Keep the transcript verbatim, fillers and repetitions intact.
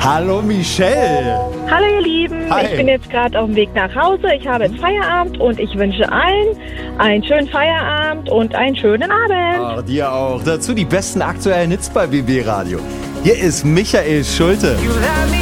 Hallo Michelle. Hallo ihr Lieben, Hi. Ich bin jetzt gerade auf dem Weg nach Hause. Ich habe jetzt Feierabend und ich wünsche allen einen schönen Feierabend und einen schönen Abend. Ach, dir auch. Dazu die besten aktuellen Hits bei B B Radio. Hier ist Michael Schulte. You let me